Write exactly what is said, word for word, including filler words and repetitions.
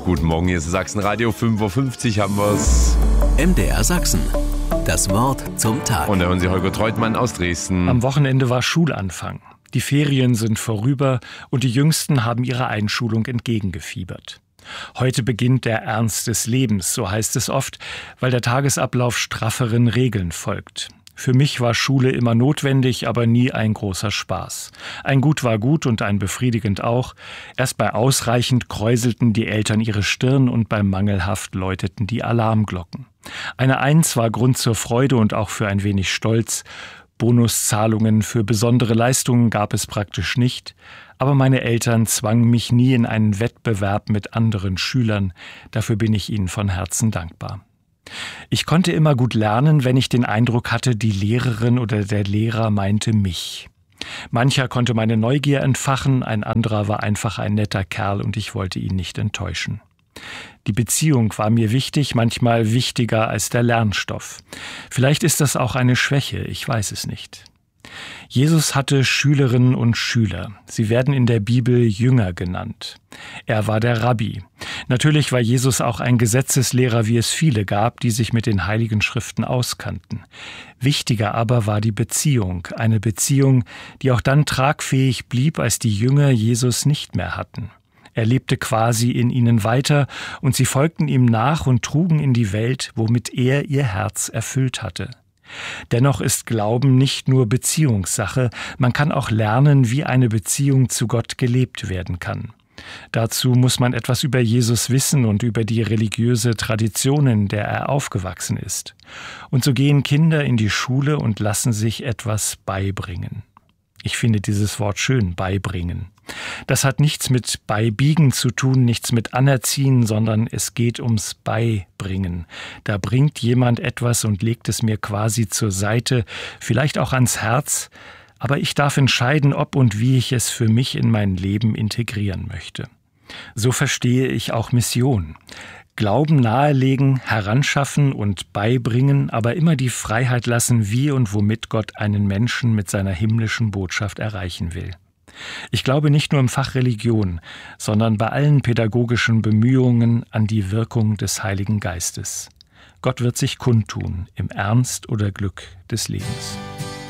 Guten Morgen, hier ist Sachsenradio, fünf Uhr fünfzig haben wir's. M D R Sachsen. Das Wort zum Tag. Und da hören Sie Holger Treutmann aus Dresden. Am Wochenende war Schulanfang. Die Ferien sind vorüber und die Jüngsten haben ihrer Einschulung entgegengefiebert. Heute beginnt der Ernst des Lebens, so heißt es oft, weil der Tagesablauf strafferen Regeln folgt. Für mich war Schule immer notwendig, aber nie ein großer Spaß. Ein Gut war gut und ein befriedigend auch. Erst bei ausreichend kräuselten die Eltern ihre Stirn und bei mangelhaft läuteten die Alarmglocken. Eine Eins war Grund zur Freude und auch für ein wenig Stolz. Bonuszahlungen für besondere Leistungen gab es praktisch nicht. Aber meine Eltern zwangen mich nie in einen Wettbewerb mit anderen Schülern. Dafür bin ich ihnen von Herzen dankbar. Ich konnte immer gut lernen, wenn ich den Eindruck hatte, die Lehrerin oder der Lehrer meinte mich. Mancher konnte meine Neugier entfachen, ein anderer war einfach ein netter Kerl und ich wollte ihn nicht enttäuschen. Die Beziehung war mir wichtig, manchmal wichtiger als der Lernstoff. Vielleicht ist das auch eine Schwäche, ich weiß es nicht. Jesus hatte Schülerinnen und Schüler. Sie werden in der Bibel Jünger genannt. Er war der Rabbi. Natürlich war Jesus auch ein Gesetzeslehrer, wie es viele gab, die sich mit den Heiligen Schriften auskannten. Wichtiger aber war die Beziehung, eine Beziehung, die auch dann tragfähig blieb, als die Jünger Jesus nicht mehr hatten. Er lebte quasi in ihnen weiter und sie folgten ihm nach und trugen in die Welt, womit er ihr Herz erfüllt hatte. Dennoch ist Glauben nicht nur Beziehungssache, man kann auch lernen, wie eine Beziehung zu Gott gelebt werden kann. Dazu muss man etwas über Jesus wissen und über die religiöse Tradition, in der er aufgewachsen ist. Und so gehen Kinder in die Schule und lassen sich etwas beibringen. Ich finde dieses Wort schön, beibringen. Das hat nichts mit beibiegen zu tun, nichts mit anerziehen, sondern es geht ums Beibringen. Da bringt jemand etwas und legt es mir quasi zur Seite, vielleicht auch ans Herz, aber ich darf entscheiden, ob und wie ich es für mich in mein Leben integrieren möchte. So verstehe ich auch Mission. Glauben nahelegen, heranschaffen und beibringen, aber immer die Freiheit lassen, wie und womit Gott einen Menschen mit seiner himmlischen Botschaft erreichen will. Ich glaube nicht nur im Fach Religion, sondern bei allen pädagogischen Bemühungen an die Wirkung des Heiligen Geistes. Gott wird sich kundtun im Ernst oder Glück des Lebens.